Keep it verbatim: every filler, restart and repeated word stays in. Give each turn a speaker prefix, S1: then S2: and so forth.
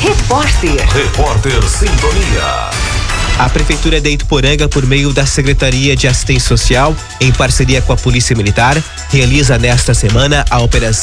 S1: Repórter.
S2: Repórter Sintonia.
S3: A Prefeitura de Ituporanga, por meio da Secretaria de Assistência Social, em parceria com a Polícia Militar, realiza nesta semana a Operação